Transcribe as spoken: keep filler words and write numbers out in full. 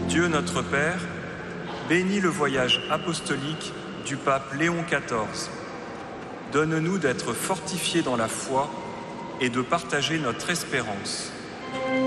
Dieu notre Père, bénis le voyage apostolique du pape Léon quatorze. Donne-nous d'être fortifiés dans la foi et de partager notre espérance.